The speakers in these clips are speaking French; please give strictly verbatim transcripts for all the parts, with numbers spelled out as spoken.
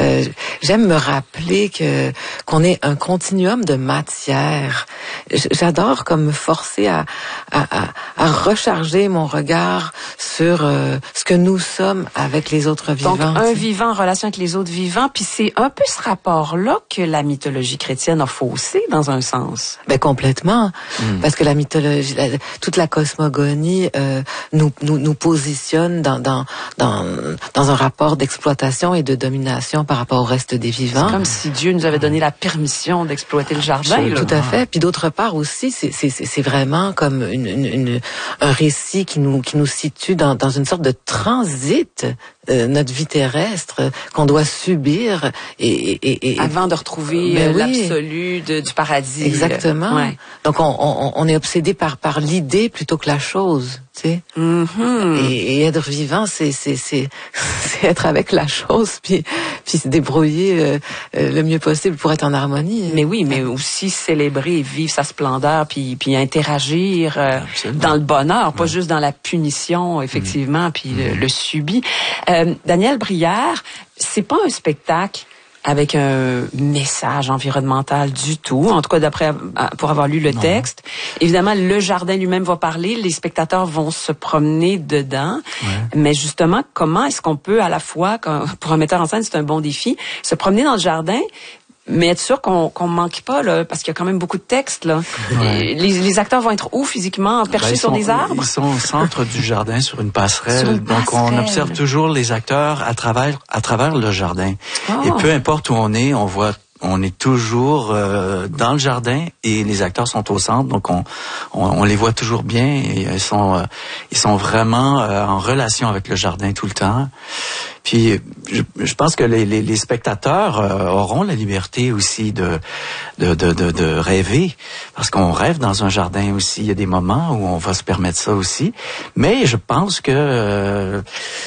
Euh, j'aime me rappeler que qu'on est un continuum de matière. J'adore comme me forcer à, à, à, à recharger mon regard sur euh, ce que nous sommes avec les autres vivants. Donc, un vivant en relation avec les autres vivants, puis c'est un peu ce rapport-là que la mythologie chrétienne a faussé, dans un sens. Ben complètement, mm. parce que la mythologie, la, toute la cosmogonie euh, nous, nous nous positionne dans dans dans dans un rapport d'exploitation et de domination par rapport au reste des vivants. C'est comme si Dieu nous avait donné la permission d'exploiter le jardin. Tout, là. tout à fait. Puis d'autre part aussi, c'est c'est c'est vraiment comme une, une, une un récit qui nous qui nous situe dans dans une sorte de transit. Euh, notre vie terrestre euh, qu'on doit subir et, et, et avant de retrouver ben euh, oui. l'absolu de, du paradis. Exactement. Ouais. Donc on, on, on est obsédé par par l'idée plutôt que la chose, tu sais. Mm-hmm. Et, et être vivant, c'est c'est c'est c'est être avec la chose puis puis se débrouiller euh, euh, le mieux possible pour être en harmonie. Mais oui, mais aussi célébrer et vivre sa splendeur puis puis interagir euh, dans le bonheur, pas ouais. juste dans la punition effectivement mm. puis mm. le, le subi. Euh, Daniel Brière, c'est pas un spectacle avec un message environnemental du tout, en tout cas d'après pour avoir lu le non. texte. Évidemment, le jardin lui-même va parler, les spectateurs vont se promener dedans, ouais. mais justement, comment est-ce qu'on peut à la fois, pour un metteur en scène, c'est un bon défi, se promener dans le jardin, mais être sûr qu'on qu'on manque pas là, parce qu'il y a quand même beaucoup de textes là. Ouais. Les, les acteurs vont être où physiquement, perchés ben, sur sont, des arbres? Ils sont au centre du jardin sur une passerelle. Sur une donc passerelle. On observe toujours les acteurs à travers à travers le jardin. Oh. Et peu importe où on est, on voit on est toujours euh, dans le jardin et les acteurs sont au centre, donc on on, on les voit toujours bien et ils sont euh, ils sont vraiment euh, en relation avec le jardin tout le temps. Puis je, je pense que les, les, les spectateurs euh, auront la liberté aussi de de, de de de rêver, parce qu'on rêve dans un jardin aussi. Il y a des moments où on va se permettre ça aussi, mais je pense que euh,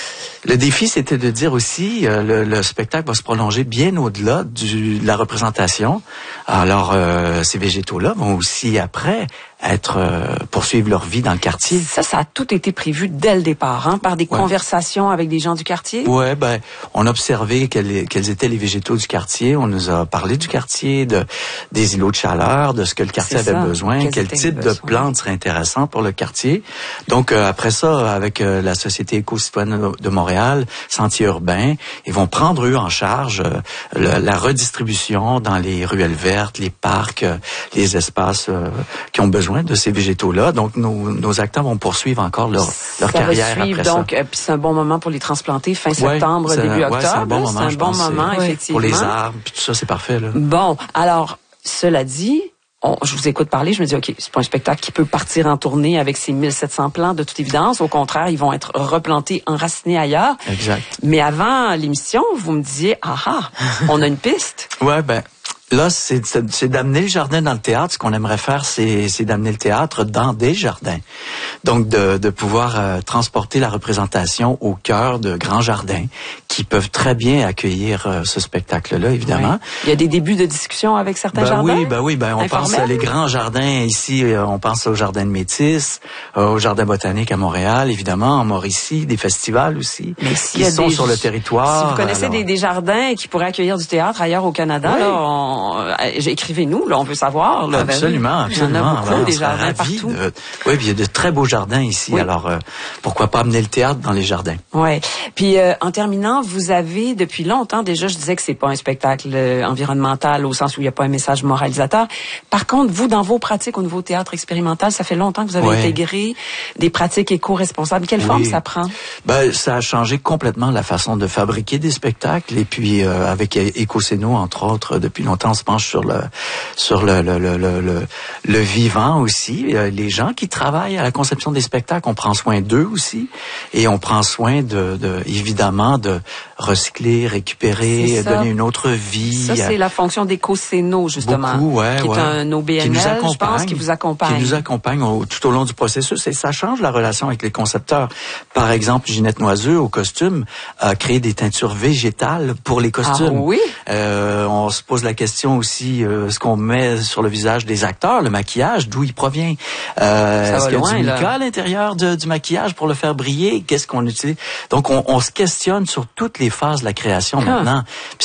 le défi, c'était de dire aussi, euh, le, le spectacle va se prolonger bien au-delà du, de la représentation. Alors, euh, ces végétaux-là vont aussi, après, être euh, poursuivre leur vie dans le quartier. Ça, ça a tout été prévu dès le départ, hein, par des ouais. conversations avec des gens du quartier? Ouais, ben, on a observé quels, quels étaient les végétaux du quartier. On nous a parlé du quartier, de des îlots de chaleur, de ce que le quartier C'est avait ça. besoin, Quels quel type de plantes serait intéressant pour le quartier. Donc, euh, après ça, avec euh, la Société éco-citoyenne de Montréal, Sentiers urbains, ils vont prendre, eux, en charge euh, le, la redistribution dans les ruelles vertes, les parcs, euh, les espaces euh, qui ont besoin de ces végétaux-là. Donc, nos, nos acteurs vont poursuivre encore leur, leur ça carrière va suivre, après donc, ça. Euh, puis c'est un bon moment pour les transplanter, fin ouais, septembre, début octobre. Ouais, c'est un bon moment, c'est un je bon pense, moment, c'est, effectivement. Pour les arbres, puis tout ça, c'est parfait, là. Bon, alors, cela dit, on, je vous écoute parler, je me dis, OK, c'est pas un spectacle qui peut partir en tournée avec ses mille sept cents plants, de toute évidence. Au contraire, ils vont être replantés, enracinés ailleurs. Exact. Mais avant l'émission, vous me disiez, ah ah, on a une piste. Ouais, ben... Là, c'est, c'est, c'est d'amener le jardin dans le théâtre. Ce qu'on aimerait faire, c'est, c'est d'amener le théâtre dans des jardins. Donc, de, de pouvoir euh, transporter la représentation au cœur de grands jardins qui peuvent très bien accueillir euh, ce spectacle-là, évidemment. Ouais. Il y a des débuts de discussion avec certains ben jardins? Oui, ben oui, ben on informels? pense les grands jardins ici. Euh, on pense au jardin de Métis, euh, au jardin botanique à Montréal, évidemment, en Mauricie, des festivals aussi. Mais qui sont des, sur le territoire. Si vous connaissez alors... des, des jardins qui pourraient accueillir du théâtre ailleurs au Canada, oui. là, on... écrivez-nous, là, on veut savoir. Là. Absolument, absolument. Il y en a beaucoup, alors, des jardins partout. De... Oui, puis il y a de très beaux jardins ici. Oui. Alors, euh, pourquoi pas amener le théâtre dans les jardins? Oui. Puis, euh, en terminant, vous avez, depuis longtemps, déjà, je disais que c'est pas un spectacle euh, environnemental au sens où il n'y a pas un message moralisateur. Par contre, vous, dans vos pratiques au niveau théâtre expérimental, ça fait longtemps que vous avez oui. intégré des pratiques éco-responsables. Quelle oui. forme ça prend? Ben, ça a changé complètement la façon de fabriquer des spectacles. Et puis, euh, avec Écocéno, entre autres, depuis longtemps, on se penche sur le sur le le le le, le, le vivant aussi. Les gens qui travaillent à la conception des spectacles, on prend soin d'eux aussi, et on prend soin de, de évidemment de recycler, récupérer, donner une autre vie. Ça, c'est la fonction d'Écocéno, justement. Beaucoup, ouais, qui est ouais. un O B N L, je pense, qui vous accompagne. Qui nous accompagne au, tout au long du processus. Et ça change la relation avec les concepteurs. Par exemple, Ginette Noiseux, au costume, a créé des teintures végétales pour les costumes. Ah oui? Euh, on se pose la question aussi, euh, ce qu'on met sur le visage des acteurs, le maquillage, d'où il provient. Euh, est-ce qu'il y a loin, du mica à l'intérieur de, du maquillage pour le faire briller? Qu'est-ce qu'on utilise? Donc, on, on se questionne sur toutes les phases de la création ah. maintenant. Puis